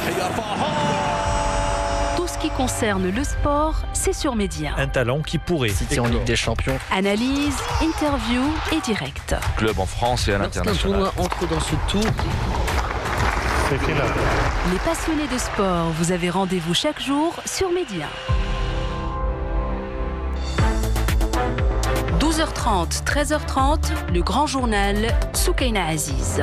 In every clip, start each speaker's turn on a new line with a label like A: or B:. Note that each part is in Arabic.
A: Tout ce qui concerne le sport, c'est sur Média.
B: Un talent qui pourrait
C: City en Ligue des Champions.
A: Analyse, interview et direct.
D: Club en France et à l'international.
C: Lorsqu'un tournoi entre dans ce tour,
A: Les passionnés de sport, vous avez rendez-vous chaque jour sur Média. 12h30, 13h30, le grand journal Soukaina Aziz.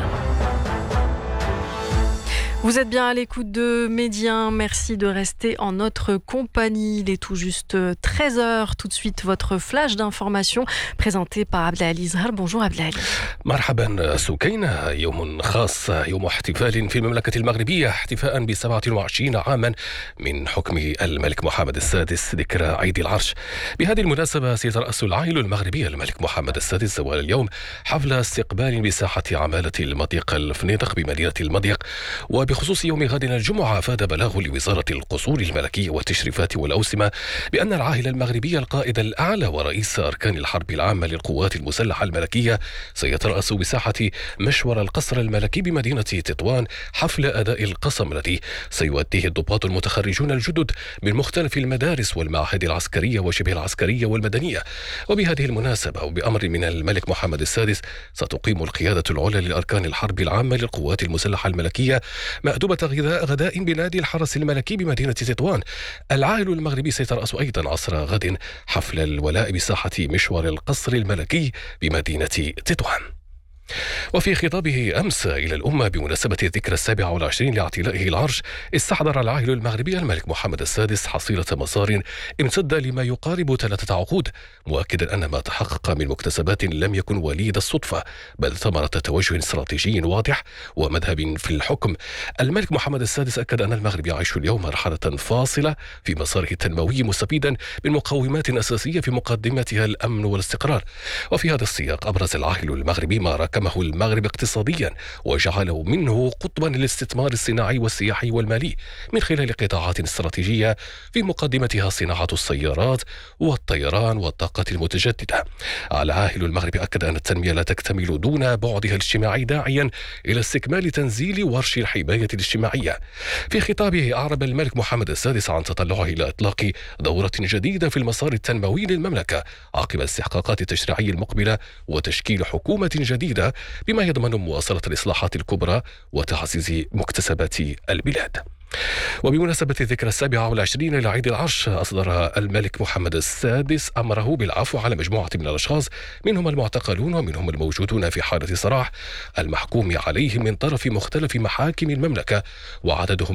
A: Vous êtes bien à l'écoute de Média. Merci de rester en notre compagnie. Il est tout juste 13h. Tout de suite, votre flash d'information présenté par Abdelali Zahar. Bonjour Abdelali.
E: مرحبا سكينة. يوم خاص، يوم احتفال في المملكة المغربية احتفاء ب27 عاما من حكم الملك محمد السادس، ذكرى عيد العرش. بهذه المناسبة سيترأس العائل المغربي الملك محمد السادس زوال اليوم حفل استقبال بساحة عمالة المضيق الفنيدق بمدينة المضيق. وبخصوص يوم غد الجمعة، أفاد بلاغ لوزارة القصور الملكية والتشريفات والأوسمة بأن العائلة المغربية القائد الأعلى ورئيس أركان الحرب العامة للقوات المسلحة الملكية سيترأس بساحة مشور القصر الملكي بمدينة تطوان حفل أداء القسم الذي سيؤديه الضباط المتخرجون الجدد من مختلف المدارس والمعاهد العسكرية وشبه العسكرية والمدنية. وبهذه المناسبة وبأمر من الملك محمد السادس ستقيم القيادة العليا لأركان الحرب العامة للقوات المسلحة الملكية مأدبة غداء بنادي الحرس الملكي بمدينة تطوان. العائل المغربي سيترأس أيضا عصر غد حفل الولاء بساحة مشوار القصر الملكي بمدينة تطوان. وفي خطابه أمس إلى الأمة بمناسبة الذكرى 27 لاعتلائه العرش، استحضر العائل المغربي الملك محمد السادس حصيلة مسار امتد لما يقارب 3 عقود، مؤكدا أن ما تحقق من مكتسبات لم يكن وليد الصدفة، بل ثمرة توجه استراتيجي واضح ومذهب في الحكم. الملك محمد السادس أكد أن المغرب يعيش اليوم مرحلة فاصلة في مساره التنموي، مستفيدا من مقومات أساسية في مقدمتها الأمن والاستقرار. وفي هذا السياق أبرز العائل المغربي ما راكمه المغرب اقتصاديا وجعله منه قطبا للاستثمار الصناعي والسياحي والمالي من خلال قطاعات استراتيجية في مقدمتها صناعة السيارات والطيران والطاقة المتجددة. العائل المغربي أكد أن التنمية لا تكتمل دون بعدها الاجتماعي، داعيا إلى استكمال تنزيل ورش الحماية الاجتماعية. في خطابه أعرب الملك محمد السادس عن تطلعه إلى إطلاق دورة جديدة في المسار التنموي للمملكة عقب الاستحقاقات التشريعية المقبلة وتشكيل حكومة جديدة بما يضمن مواصلة الإصلاحات الكبرى وتعزيز مكتسبات البلاد. وبمناسبة الذكرى 27 لعيد العرش، أصدر الملك محمد السادس أمره بالعفو على مجموعة من الأشخاص، منهم المعتقلون ومنهم الموجودون في حالة سراح، المحكوم عليهم من طرف مختلف محاكم المملكة، وعددهم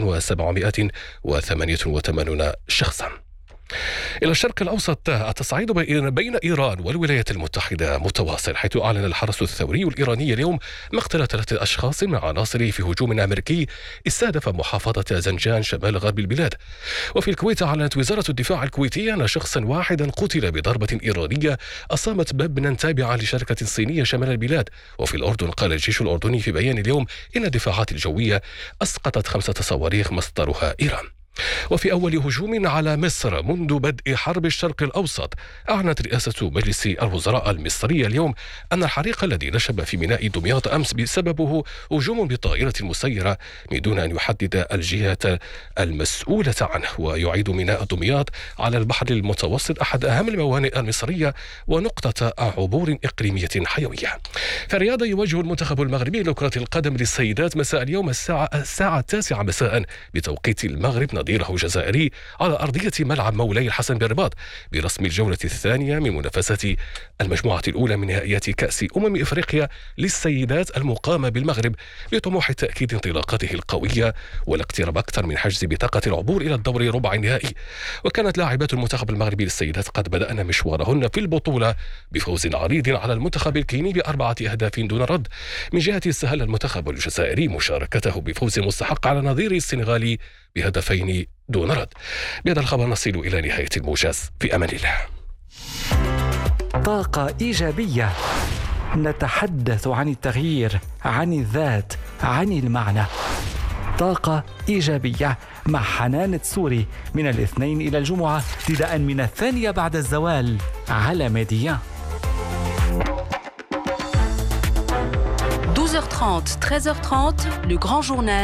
E: 1788 شخصا. إلى الشرق الأوسط، التصعيد بين إيران والولايات المتحدة متواصل، حيث أعلن الحرس الثوري الإيراني اليوم مقتل 3 أشخاص من عناصره في هجوم أمريكي استهدف محافظة زنجان شمال غرب البلاد. وفي الكويت أعلنت وزارة الدفاع الكويتية أن شخصا واحدا قتل بضربة إيرانية أصابت مبنى تابعا لشركة صينية شمال البلاد. وفي الأردن قال الجيش الأردني في بيان اليوم إن الدفاعات الجوية أسقطت 5 صواريخ مصدرها إيران. وفي أول هجوم على مصر منذ بدء حرب الشرق الأوسط، أعلنت رئاسة مجلس الوزراء المصري اليوم أن الحريق الذي نشب في ميناء دمياط أمس بسببه هجوم بطائرة مسيرة من دون أن يحدد الجهة المسؤولة عنه. ويعيد ميناء دمياط على البحر المتوسط أحد أهم الموانئ المصرية ونقطة عبور إقليمية حيوية. في الرياضة، يواجه المنتخب المغربي لكرة القدم للسيدات مساء اليوم الساعة 9 مساء بتوقيت المغرب نظيره الجزائري على أرضية ملعب مولاي الحسن بالرباط برسم الجولة الثانية من منافسة المجموعة الأولى من نهائيات كأس إفريقيا للسيدات المقامة بالمغرب، بطموح تأكيد انطلاقته القوية والاقتراب أكثر من حجز بطاقة العبور إلى الدور ربع النهائي. وكانت لاعبات المنتخب المغربي للسيدات قد بدأن مشوارهن في البطولة بفوز عريض على المنتخب الكيني ب4 أهداف دون رد. من جهة استهل المنتخب الجزائري مشاركته بفوز مستحق على نظيره السنغالي ب2 دون رد. بهذا الخبر نصل إلى نهاية الموجز، في أمان الله.
F: طاقة إيجابية، نتحدث عن التغيير، عن الذات، عن المعنى. طاقة إيجابية مع حنان تسوري من الاثنين إلى الجمعة ابتداء من 2 بعد الزوال على ميديا.
A: 12h30, 13h30, le grand journal